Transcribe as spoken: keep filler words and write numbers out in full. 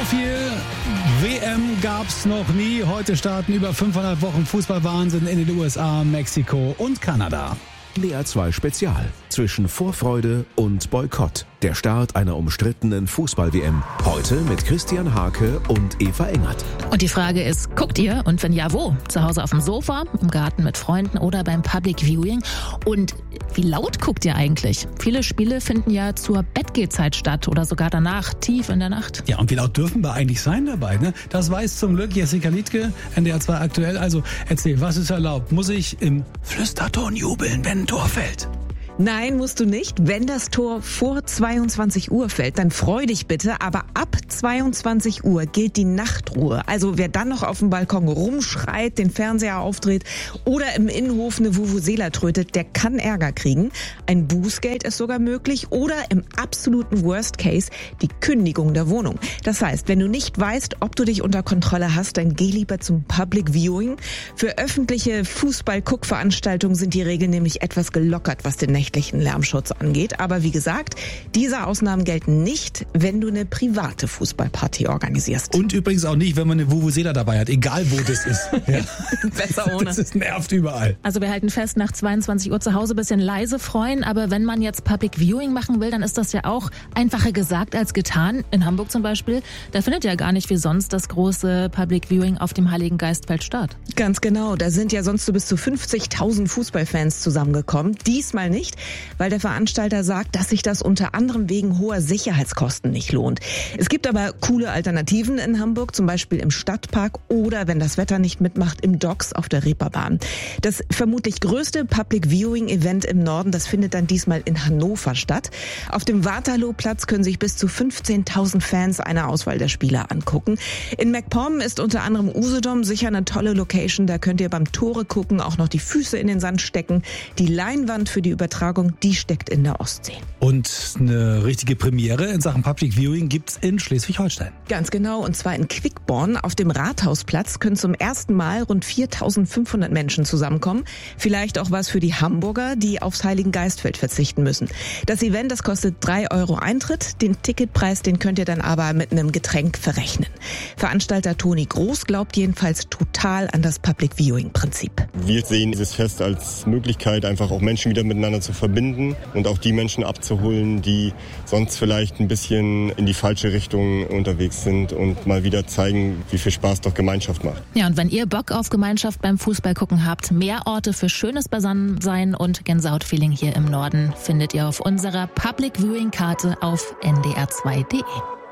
viel W M gab's noch nie. Heute starten über fünfhundert Wochen Fußballwahnsinn in den U S A, Mexiko und Kanada. N D R zwei Spezial. Zwischen Vorfreude und Boykott. Der Start einer umstrittenen Fußball-W M. Heute mit Christian Hake und Eva Engert. Und die Frage ist, guckt ihr? Und wenn ja, wo? Zu Hause auf dem Sofa, im Garten mit Freunden oder beim Public Viewing? Und wie laut guckt ihr eigentlich? Viele Spiele finden ja zur Bettgehzeit statt oder sogar danach, tief in der Nacht. Ja, und wie laut dürfen wir eigentlich sein dabei? Ne? Das weiß zum Glück Jessica Liedtke, N D R zwei aktuell. Also erzähl, was ist erlaubt? Muss ich im Flüsterton jubeln, wenn ein Tor fällt? Nein, musst du nicht. Wenn das Tor vor zweiundzwanzig Uhr fällt, dann freu dich bitte. Aber ab zweiundzwanzig Uhr gilt die Nachtruhe. Also wer dann noch auf dem Balkon rumschreit, den Fernseher aufdreht oder im Innenhof eine Vuvuzela trötet, der kann Ärger kriegen. Ein Bußgeld ist sogar möglich oder im absoluten Worst Case die Kündigung der Wohnung. Das heißt, wenn du nicht weißt, ob du dich unter Kontrolle hast, dann geh lieber zum Public Viewing. Für öffentliche Fußball-Guckveranstaltungen sind die Regeln nämlich etwas gelockert, was den nächtlichen Lärmschutz angeht. Aber wie gesagt, diese Ausnahmen gelten nicht, wenn du eine private Fußballparty organisierst. Und übrigens auch nicht, wenn man eine Vuvuzela dabei hat, egal wo das ist. Ja. Besser ohne. Das ist, nervt überall. Also wir halten fest, nach zweiundzwanzig Uhr zu Hause ein bisschen leise freuen, aber wenn man jetzt Public Viewing machen will, dann ist das ja auch einfacher gesagt als getan. In Hamburg zum Beispiel, da findet ja gar nicht wie sonst das große Public Viewing auf dem Heiligen Geistfeld statt. Ganz genau, da sind ja sonst so bis zu fünfzigtausend Fußballfans zusammengekommen. Diesmal nicht, weil der Veranstalter sagt, dass sich das unter anderem wegen hoher Sicherheitskosten nicht lohnt. Es gibt aber coole Alternativen in Hamburg, zum Beispiel im Stadtpark oder, wenn das Wetter nicht mitmacht, im Docks auf der Reeperbahn. Das vermutlich größte Public Viewing Event im Norden, das findet dann diesmal in Hannover statt. Auf dem Waterloo-Platz können sich bis zu fünfzehntausend Fans eine Auswahl der Spieler angucken. In MacPom ist unter anderem Usedom sicher eine tolle Location, da könnt ihr beim Tore gucken auch noch die Füße in den Sand stecken. Die Leinwand für die Übertragung, die steckt in der Ostsee. Und eine richtige Premiere in Sachen Public Viewing gibt's in Schleswig-Holstein. Ganz genau, und zwar in Quickborn. Auf dem Rathausplatz können zum ersten Mal rund viertausendfünfhundert Menschen zusammenkommen. Vielleicht auch was für die Hamburger, die aufs Heiligen Geistfeld verzichten müssen. Das Event, das kostet drei Euro Eintritt. Den Ticketpreis, den könnt ihr dann aber mit einem Getränk verrechnen. Veranstalter Toni Groß glaubt jedenfalls total an das Public Viewing Prinzip. Wir sehen dieses Fest als Möglichkeit, einfach auch Menschen wieder miteinander zu verbinden und auch die Menschen abzuholen, die sonst vielleicht ein bisschen in die falsche Richtung unterwegs sind und mal wieder zeigen, wie viel Spaß doch Gemeinschaft macht. Ja, und wenn ihr Bock auf Gemeinschaft beim Fußball gucken habt, mehr Orte für schönes Beisammensein und Gänsehautfeeling hier im Norden findet ihr auf unserer Public Viewing Karte auf N D R zwei Punkt D E.